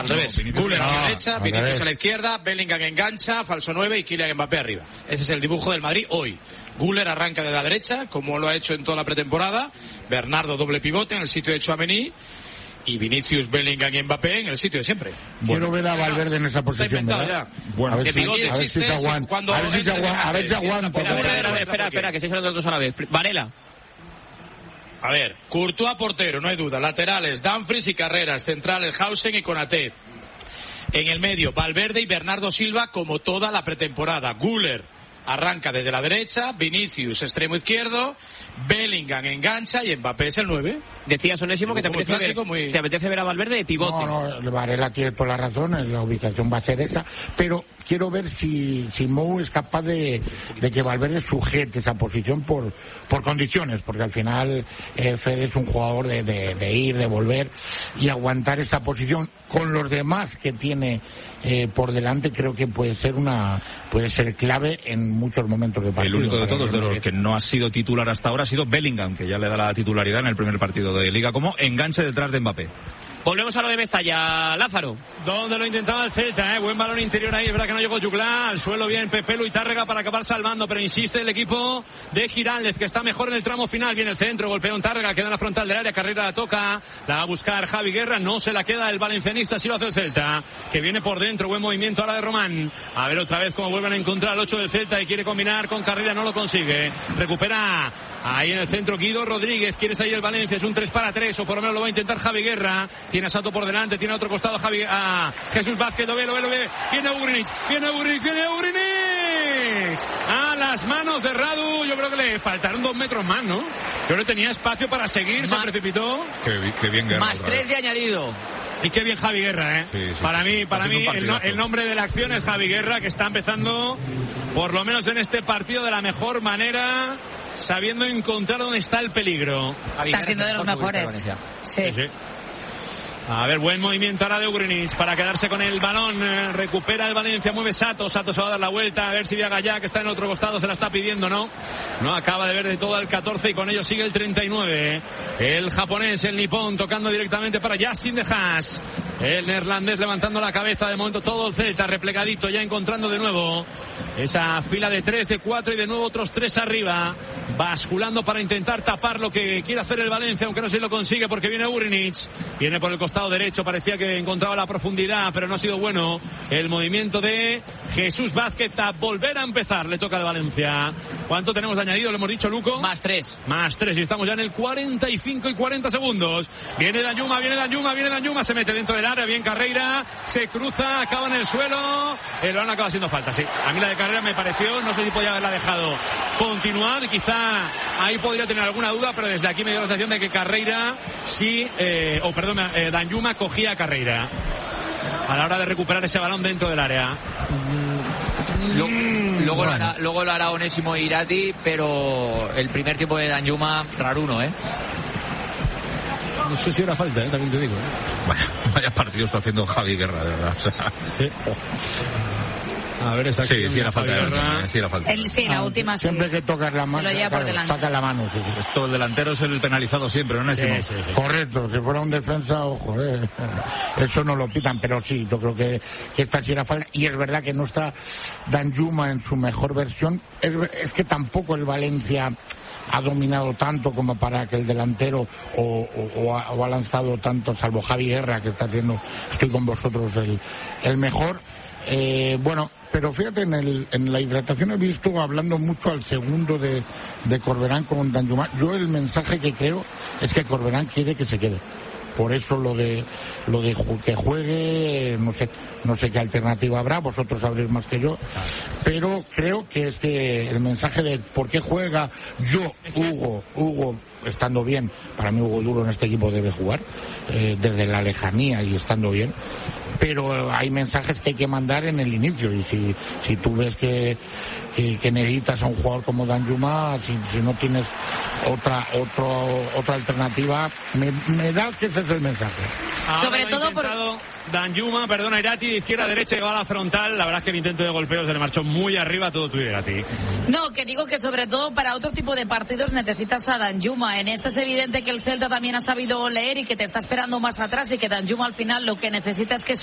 Al revés, Güler a la derecha, Vinicius a la izquierda, Bellingham engancha, falso 9 y Kylian Mbappé arriba. Ese es el dibujo del Madrid hoy. Güler arranca de la derecha, como lo ha hecho en toda la pretemporada. Bernardo doble pivote en el sitio de Tchouaméni. Y Vinicius, Bellingham y Mbappé en el sitio de siempre. Quiero ver a Valverde en esa posición, ¿verdad? Bueno, a ver si se aguanta. A ver si aguanta. Espera, que estáis hablando todos a la vez. Varela. A ver, Courtois portero, no hay duda. Laterales, Dumfries y Carreras. Centrales, Hausen y Konaté. En el medio, Valverde y Bernardo Silva como toda la pretemporada. Güler arranca desde la derecha, Vinicius extremo izquierdo, Bellingham engancha y Mbappé es el 9. Decías, Onésimo, que te apetece ver a Valverde de pivote. No, Varela tiene toda la razón, la ubicación va a ser esa, pero quiero ver si Mou es capaz de que Valverde sujete esa posición por condiciones, porque al final Fede es un jugador de ir, de volver y aguantar esa posición con los demás que tiene por delante. Creo que puede ser clave en muchos momentos de partido. El único de todos de los que no ha sido titular hasta ahora ha sido Bellingham, que ya le da la titularidad en el primer partido de Liga como enganche detrás de Mbappé. Volvemos a lo de Mestalla, Lázaro. Donde lo intentaba el Celta, buen balón interior ahí, es verdad que no llegó Jugla, al suelo bien Pepe Luitárrega para acabar salvando, pero insiste el equipo de Giraldez, que está mejor en el tramo final, viene el centro, golpea un Tárrega, queda en la frontal del área, Carrera la toca, la va a buscar Javi Guerra, no se la queda el valencianista, sí lo hace el Celta, que viene por dentro, buen movimiento ahora de Román, a ver otra vez cómo vuelven a encontrar al 8 del Celta y quiere combinar con Carrera, no lo consigue, recupera ahí en el centro Guido Rodríguez, quiere salir el Valencia, es un 3-3, o por lo menos lo va a intentar Javi Guerra, tiene a Sato por delante, tiene a otro costado a Jesús Vázquez, lo ve, viene Ugrinic, a las manos de Radu, yo creo que le faltaron 2 metros más, ¿no? Yo creo que tenía espacio para seguir, se precipitó. Qué bien Guerra. Más 3 de añadido. Y qué bien Javi Guerra, Sí, para mí el nombre de la acción es Javi Guerra, que está empezando, por lo menos en este partido, de la mejor manera, sabiendo encontrar dónde está el peligro. Está siendo de los mejores. Sí. A ver, buen movimiento ahora de Ugrinic para quedarse con el balón. Recupera el Valencia, mueve Sato se va a dar la vuelta, a ver si Viagallá, que está en el otro costado, se la está pidiendo, ¿no? No acaba de ver de todo el 14 y con ello sigue el 39. El japonés, el nipón, tocando directamente para Yassin de Haas. El neerlandés levantando la cabeza, de momento todo el Celta replegadito, ya encontrando de nuevo esa fila de 3, de 4 y de nuevo otros 3 arriba, basculando para intentar tapar lo que quiere hacer el Valencia, aunque no se lo consigue porque viene Ugrinic, viene por el costado derecho, parecía que encontraba la profundidad, pero no ha sido bueno el movimiento de Jesús Vázquez. A volver a empezar, le toca al Valencia. ¿Cuánto tenemos de añadido? Le hemos dicho, Luco. Más 3 y estamos ya en el 45 y 40 segundos. Viene Danjuma, se mete dentro del área, bien Carreira, se cruza, acaba en el suelo, el balón acaba siendo falta, sí. A mí la de Carreira me pareció, no sé si podía haberla dejado continuar, quizá ahí podría tener alguna duda, pero desde aquí me dio la sensación de que Carreira Danjuma cogía a Carreira a la hora de recuperar ese balón dentro del área. Luego lo hará Onésimo Irati, pero el primer tiempo de Danjuma raruno, No sé si era falta, también te digo. Vaya partido está haciendo Javi Guerra, de verdad. O sea, sí. A ver, esa sí, era falta. La última sí. Siempre que tocas la mano, saca la mano. Sí. Esto, el delantero es el penalizado siempre, ¿no? Sí. Correcto, si fuera un defensa, ojo, eso no lo pitan, pero sí, yo creo que esta sí era falta. Y es verdad que no está Danjuma en su mejor versión. Es que tampoco el Valencia ha dominado tanto como para que el delantero o ha lanzado tanto, salvo Javi Guerra, que está haciendo, estoy con vosotros, el mejor. Pero fíjate, en la hidratación he visto hablando mucho al segundo de Corberán con Danjuma. Yo el mensaje que creo es que Corberán quiere que se quede. Por eso lo de que juegue, no sé qué alternativa habrá, vosotros sabréis más que yo, pero creo que el mensaje de por qué juega Hugo estando bien, para mí Hugo Duro en este equipo debe jugar desde la lejanía y estando bien, pero hay mensajes que hay que mandar en el inicio, y si tú ves que necesitas a un jugador como Danjuma, si no tienes otra alternativa, me da que ese es el mensaje. Sobre todo por Danjuma, Irati, de izquierda a derecha, que va a la frontal. La verdad es que el intento de golpeo se le marchó muy arriba, todo tuyo, Irati. No, que digo que sobre todo para otro tipo de partidos necesitas a Danjuma. En este es evidente que el Celta también ha sabido leer y que te está esperando más atrás, y que Danjuma al final lo que necesita es que